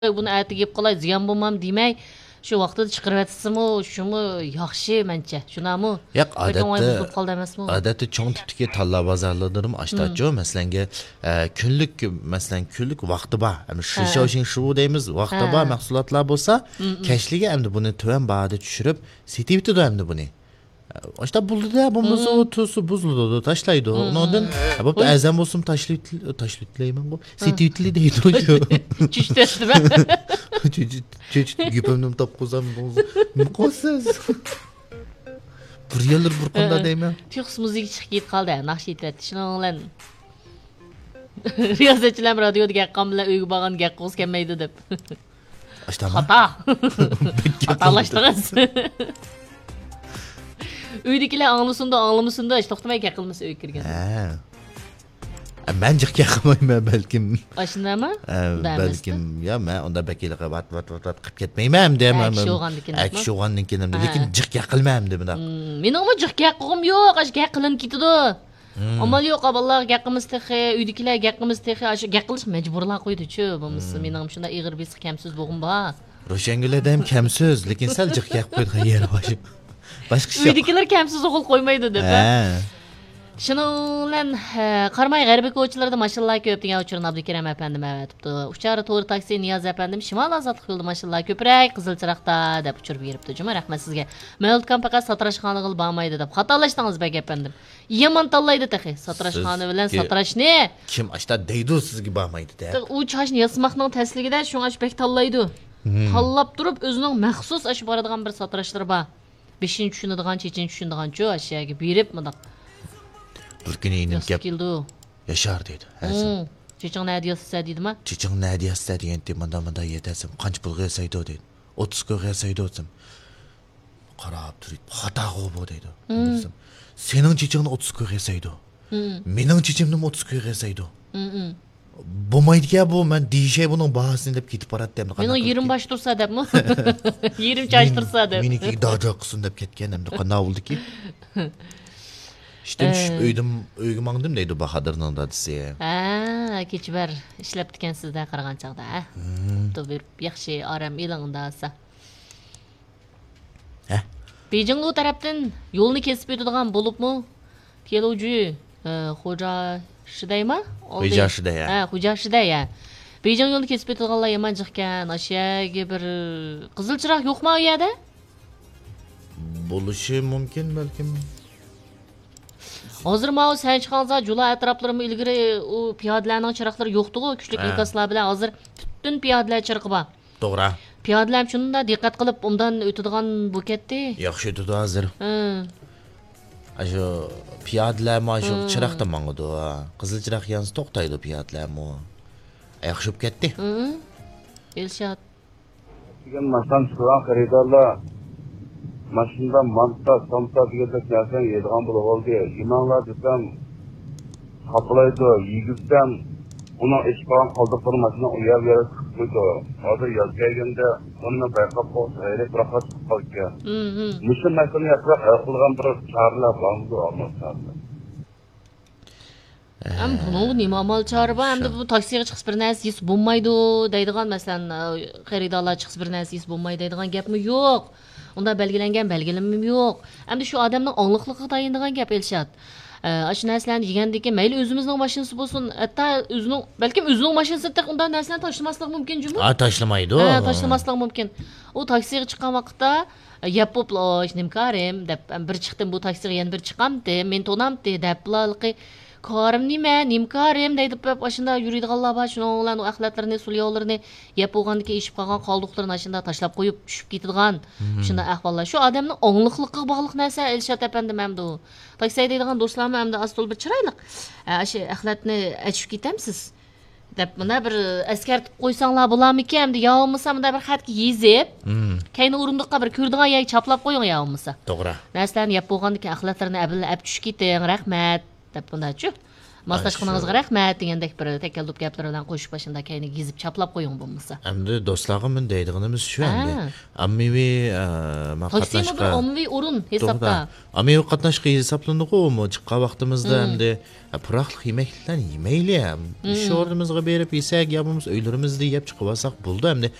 Buni atiga yeb qolay, ziyon bo'lmam demay, shu vaqtida chiqarib atsizmi, shumi yaxshi mencha. Shunami? Yo'q, odatda cho'ng tipdagi talla bozorlardarim ashtacho, masalan, kunlik vaqti bor. Shu deymiz, vaqti bor mahsulotlar bo'lsa, kashliga endi buni tuvan bahada tushirib, setivitida endi buni. Ashta buldu-da, bo'lmasa tusi buzildi, tashlaydi. Undan bo'pti azam bo'lsin tashlayman bu. Setivitli deydi shu. Chushdimi? Gupimni topqizam bo'lsa. Qo'siz. Bir yildir bir qanda deyman. Tux muzik chiqib ketib qoldi, naqsh aytibdi. Shuninglan riyozatchilar radioda gaqqan bilan uyga borgan gap qo'z kelmaydi deb. Ashtami? Xato. Xatolashdingiz. Uydagilar anglamasında hech to'xtamay gap qilmasa uyga kirgan. Men jiqqa qilmayman balkim. Ashundami? Balkim, yo men unda bakiliga vat qilib ketmayman deyman. Akshog'andan keyin, lekin jiqqa qilmayman deb bunaqa. Mening jiqqa qilg'im yo'q, ash gap qilin ketdi. Amal yo'q, vallahi gapimiz texi, uydagilar gapimiz texi, ash gap qilish majburlan qo'ydi-chu. Bo'lmasa mening shunda ig'ir besiq kamsiz bo'g'im bor. Ro'shangulada ham kamsiz, lekin sal jiqqa qo'ygan yeri bor. Başka şey yok. Uydakilar kamsiz o'g'il qo'ymaydi deb. Shuninglan qarmay g'arbiy ko'chalarda mashinalar ko'p degan uchun Abdukarim apandim aytibdi. Uchari to'g'ri taksi Niyoz apandim shimol azodlik yo'lida mashinalar ko'proq qizil chiroqda deb uchirib beribdi. Juma rahmat sizga. Mavludkan faqat satrashxona qilib bormaydi deb xatolashdingiz bak apandim. Yomon tanlaydi taxi. Satrashxona bilan satrashni kim ashta deydi sizga bormaydi deb. U chashni yasmoqning tasligida shunga bek tanlaydi. Tanlab turib o'zining maxsus ash boradigan bir satrashlar bor. 5-chi tushunadigan, 7-chi tushunadigan-chu ashaga berib mundaq. Bir kuni inib gap yashar dedi. Cheching nadiyasi deydimi? Cheching nadiyasi deganda manda yetasim. Qancha pulga yasaydi dedi. 30 ga yasaydi dedim. Qarab turib, xato qo'yib dedi. Sening chechingni 30 ga yasaydi. Mening chechimni 30 ga yasaydi. Bo'lmaydi-ku bu, men deyishay buning bahosini deb ketib boradi deb. Mening 20 bosh tursa debmi? 20 chosh tursa deb. Meniki dojo qilsin deb ketgan endi qanday bo'ldi-ki? İşte uyga mangdim deydi Bahadirning dadisi. Kechbar ishlab tikansizda qaragan chaqda, ha. To'g'ri, yaxshi oram elingdasa. Beijing o tarafdan yo'lni kesib o'tadigan bo'libmi? Keluvchi xo'ja Shidaymi? Xo'ja Shidaya. Xo'ja Shidaya. Beijing yo'lni kesib o'tadiganlar yomon chiqqan. Ashaga bir qizil chiroq yo'qmi u yerda? Bo'lishi mumkin balkim. Hozir ma'u sen chiqansa Jula atroflarimi ilgari u piyodalarning chiroqlari yo'qdi-ku, kuchli inkaslar bilan hozir butun piyodalar chirqi bor. To'g'ri. Piyodalar shunda diqqat qilib undan o'tadigan bu ketdi. Yaxshi o'tadi hozir. Ajo piyodalar mana chiroqda mangdi. Qizil chiroq yansa to'xtaydi piyodalarmi? Yaxshi bo'lib ketdi. Elshad. Degan masan so'roq xaridorlar Maşında manta, samta degandek narsalarni yeydigan bo'lib oldi. Yemanglar desam, qaplaydi, yigitsam, uning ish qilgan qoldiqlar mashina u yerga qo'ydi. Hozir yoz kelganda uni bayqab qolsa, hayrat rohat chiqib qolgan. Mushu masalani yaxshiroq hal qilgan bir choralar bormi, olmasa. Bunu nima amal chora bor? Endi bu taksiga chiqib bir narsa yeyib bo'lmaydi deydigan, masalan, xaridorlar chiqib bir narsa yeyib bo'lmaydi deydigan gapmi yo'q. Unda belgilangan belgilanmam yo'q. Endi shu odamning onliqligiga tayindigan gap Elshad. Shu narsalarni yegandiki, mayli o'zimizning mashinasi bo'lsin, hatto o'zining, balkim o'zining mashinasida undan narsalarni tashlamaslik mumkin-ku. Tashlamaydi. Tashlamaslik mumkin. U taksiga chiqqan vaqtda yapoplosh nimkarim deb bir chiqdim bu taksiga yana bir chiqamdi, men tonamdi deb bularni Karim nima, nimkarim deydi pep aşında yürüydiganlar bor, shuninglar o axlatlarni, sulyolarni yeb bo'lgandan ishib qolgan qoldiqlarni aşında tashlab qo'yib tushib ketadigan. Shunda ahvollar. Shu odamning ongliqligiga bog'liq narsa Elshad apandim hamda u. Taksiya deydigan do'stlarmi hamda astol bir chiroyli. Shu axlatni achib ketamsiz deb mana bir askartib qo'ysanglar bo'larmikan hamda yo bo'lmasa bunda bir xatga yezib, keyin o'rindiqqa bir ko'rdigan yoki chaplab qo'ying yo bo'lmasa. To'g'ri. Narsalarni yeb bo'lgandan keyin axlatlarni abilla ab tushib keting, rahmat. deb bundachu. Maslashqaningizga rahmat degandek bir tekellub gaplar bilan qo'shib başında kayni gizib chaplab qo'ying bo'lmasa. Endi do'stlarga men deydiganimiz shu endi. Ha. Ammiviy Taksimi bir qatnashqa ommaviy o'rin hesabda. Ammiviy qatnashqa hisoblanadi-ku, mo chiqqan vaqtimizda endi puraqliq yemeklarni yemayli ham. Ish o'rnimizga berib yesak, ya bo'lmasa uylarimizda yeb chiqib olsak bo'ldi endi.